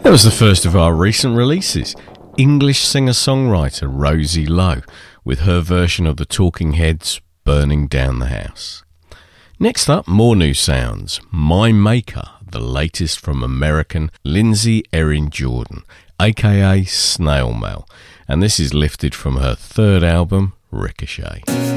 That was the first of our recent releases. English singer-songwriter Rosie Lowe with her version of the Talking Heads' Burning Down the House. Next up, more new sounds. My Maker, the latest from American Lindsay Erin Jordan, aka Snail Mail, and this is lifted from her third album, Ricochet.